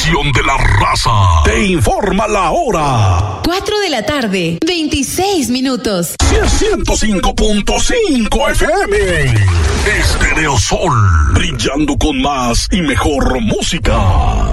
estación de la raza, te informa la hora. 4 de la tarde, 26 minutos. 105.5 FM. Estéreo Sol, brillando con más y mejor música.